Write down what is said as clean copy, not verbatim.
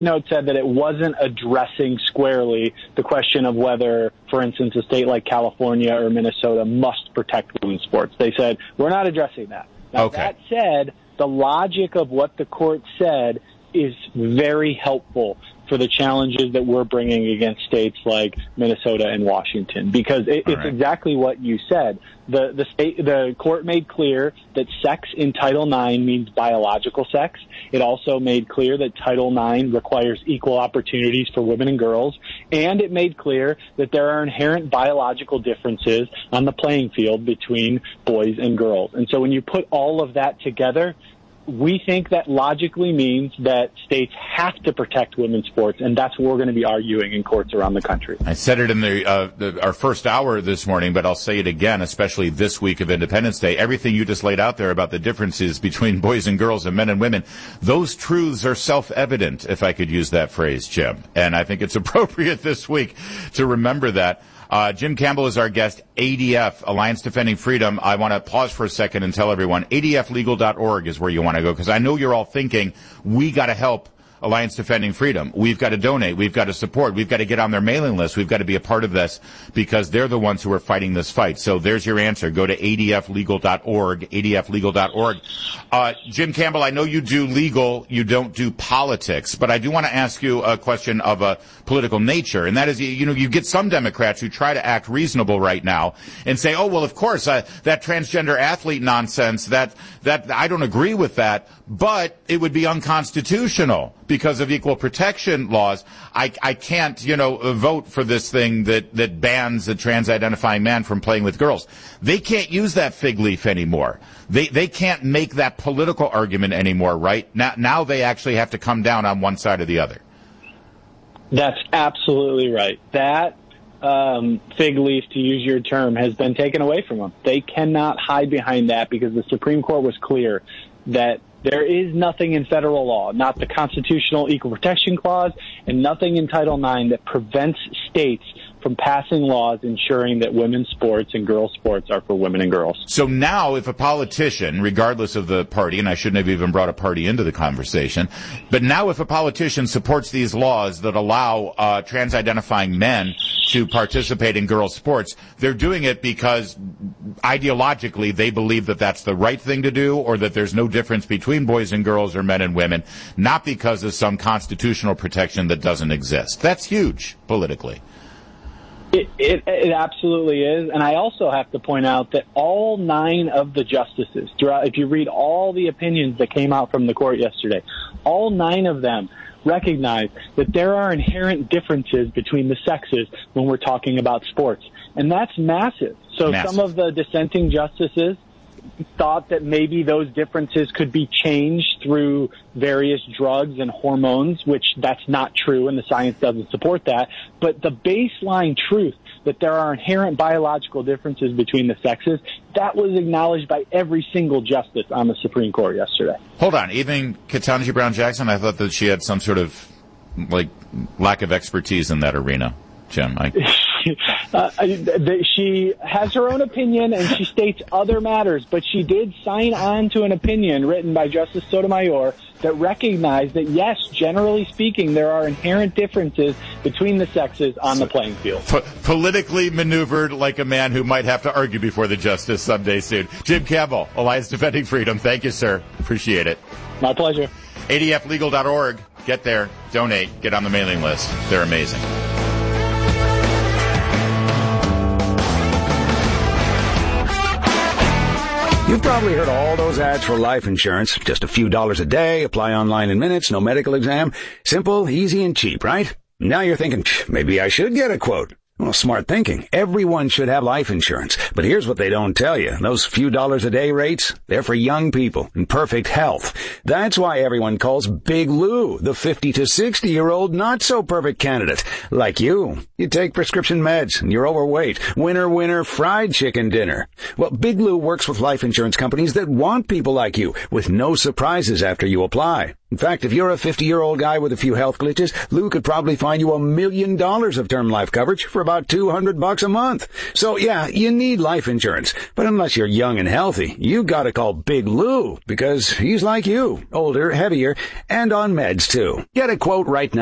note said that it wasn't addressing squarely the question of whether, for instance, a state like California or Minnesota must protect women's sports. They said, we're not addressing that. Now, That said, the logic of what the court said is very helpful for the challenges that we're bringing against states like Minnesota and Washington, because it's exactly what you said. The court made clear that sex in Title IX means biological sex. It also made clear that Title IX requires equal opportunities for women and girls, and it made clear that there are inherent biological differences on the playing field between boys and girls. And so when you put all of that together, we think that logically means that states have to protect women's sports, and that's what we're going to be arguing in courts around the country. I said it in our first hour this morning, but I'll say it again, especially this week of Independence Day. Everything you just laid out there about the differences between boys and girls and men and women, those truths are self-evident, if I could use that phrase, Jim. And I think it's appropriate this week to remember that. Jim Campbell is our guest, ADF, Alliance Defending Freedom. I want to pause for a second and tell everyone, adflegal.org is where you want to go, because I know you're all thinking, we got to help Alliance Defending Freedom. We've got to donate. We've got to support. We've got to get on their mailing list. We've got to be a part of this because they're the ones who are fighting this fight. So there's your answer. Go to adflegal.org, adflegal.org. Jim Campbell, I know you do legal. You don't do politics. But I do want to ask you a question of a political nature. And that is, you get some Democrats who try to act reasonable right now and say, oh, well, of course, that transgender athlete nonsense, that I don't agree with that, but it would be unconstitutional because of equal protection laws. I can't, vote for this thing that bans a trans-identifying man from playing with girls. They can't use that fig leaf anymore. They can't make that political argument anymore, right? Now they actually have to come down on one side or the other. That's absolutely right. That fig leaf, to use your term, has been taken away from them. They cannot hide behind that because the Supreme Court was clear that there is nothing in federal law, not the constitutional equal protection clause, and nothing in Title IX that prevents states from passing laws ensuring that women's sports and girls' sports are for women and girls. So now if a politician, regardless of the party, and I shouldn't have even brought a party into the conversation, but now if a politician supports these laws that allow trans-identifying men to participate in girls' sports, they're doing it because ideologically they believe that that's the right thing to do or that there's no difference between boys and girls or men and women, not because of some constitutional protection that doesn't exist. That's huge politically. It absolutely is. And I also have to point out that all 9 of the justices, if you read all the opinions that came out from the court yesterday, all 9 of them recognize that there are inherent differences between the sexes when we're talking about sports. And that's massive. So some of the dissenting justices thought that maybe those differences could be changed through various drugs and hormones, which that's not true and the science doesn't support that. But the baseline truth that there are inherent biological differences between the sexes, that was acknowledged by every single justice on the Supreme Court yesterday. Hold on. Even Ketanji Brown Jackson, I thought that she had some sort of lack of expertise in that arena. Jim, she has her own opinion and she states other matters, but she did sign on to an opinion written by Justice Sotomayor that recognized that, yes, generally speaking, there are inherent differences between the sexes on the playing field. Politically maneuvered like a man who might have to argue before the justice someday soon. Jim Campbell, Alliance Defending Freedom. Thank you, sir. Appreciate it. My pleasure. adflegal.org. Get there. Donate. Get on the mailing list. They're amazing. You've probably heard all those ads for life insurance. Just a few dollars a day, apply online in minutes, no medical exam. Simple, easy, and cheap, right? Now you're thinking, maybe I should get a quote. Well, smart thinking. Everyone should have life insurance. But here's what they don't tell you. Those few dollars a day rates, they're for young people in perfect health. That's why everyone calls Big Lou the 50 to 60-year-old not-so-perfect candidate. Like you. You take prescription meds and you're overweight. Winner, winner, fried chicken dinner. Well, Big Lou works with life insurance companies that want people like you with no surprises after you apply. In fact, if you're a 50-year-old guy with a few health glitches, Lou could probably find you $1 million of term life coverage for about $200 a month. So yeah, you need life insurance. But unless you're young and healthy, you gotta call Big Lou, because he's like you, older, heavier, and on meds too. Get a quote right now.